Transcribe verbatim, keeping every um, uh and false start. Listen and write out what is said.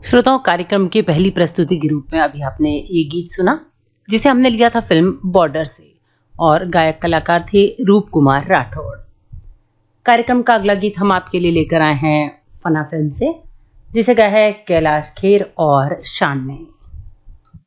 श्रोताओं, कार्यक्रम की पहली प्रस्तुति के रूप में अभी आपने ये गीत सुना जिसे हमने लिया था फिल्म बॉर्डर से, और गायक कलाकार थे रूप कुमार राठौड़। कार्यक्रम का अगला गीत हम आपके लिए लेकर आए हैं फना फिल्म से, जिसे गाया है कैलाश खेर और शान ने।